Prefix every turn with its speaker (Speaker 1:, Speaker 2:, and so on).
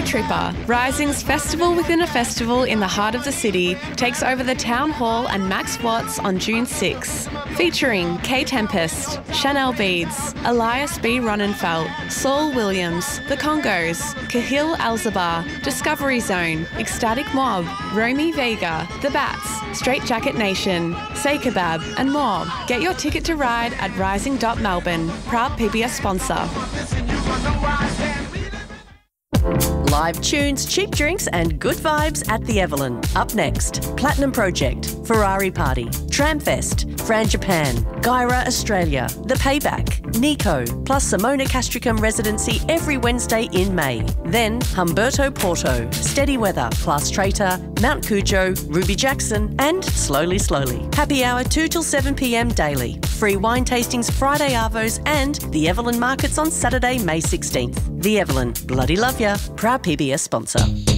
Speaker 1: Tripper, Rising's festival within a festival in the heart of the city, takes over the Town Hall and Max Watts on June 6. Featuring Kay Tempest, Chanel Beads, Elias B. Ronnenfeld, Saul Williams, The Congos, Kahil Alzabar, Discovery Zone, Ecstatic Mob, Romy Vega, The Bats, Straight Jacket Nation, Say Kebab and more. Get your ticket to ride at rising.melbourne, proud PBS sponsor.
Speaker 2: Live tunes, cheap drinks and good vibes at the Evelyn. Up next, Platinum Project, Ferrari Party, Tramfest, Fran Japan, Gyra Australia, The Payback, Nico, plus Simona Castricum residency every Wednesday in May. Then Humberto Porto, Steady Weather, Class Traitor, Mount Cujo, Ruby Jackson and Slowly Slowly. Happy hour 2 till 7 p.m. daily. Free wine tastings Friday arvos and the Evelyn Markets on Saturday, May 16th. The Evelyn, bloody love ya, proud PBS sponsor.